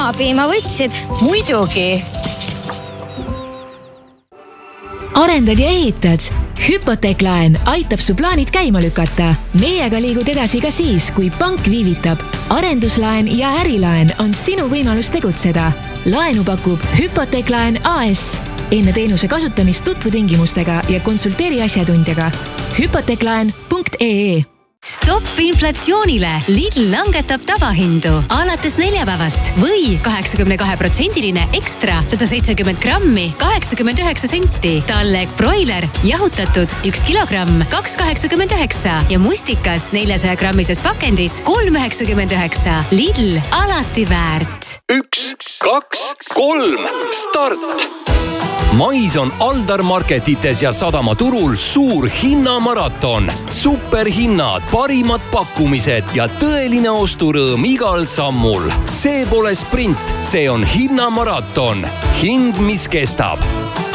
maapiima võtsid? Muidugi. Arendad ja ehitad? Hypoteeklaen aitab su plaanid käima lükata. Meiega liigud edasi ka siis, kui pank viivitab. Arenduslaen ja ärilaen on sinu võimalus tegutseda. Laenu pakub Hypoteeklaen AS. Enne teenuse kasutamist tutvu tingimustega ja konsulteeri asjatundjaga. Hypoteeklaen.ee. Stopp inflatsioonile! Lidl langetab tavahindu alates neljapäevast või 82% ekstra 170 grammi 89 senti. Talleg broiler jahutatud 1 kilogramm 2,89 ja mustikas 400 grammises pakendis 3,99. Lidl, alati väärt. 1, 2, 3, start! Mais on Aldar Marketites ja Sadamaturul suur hinnamaraton. Superhinnad, parimad pakkumised ja tõeline osturõõm igal sammul. See pole sprint, see on hinnamaraton. Hind, mis kestab.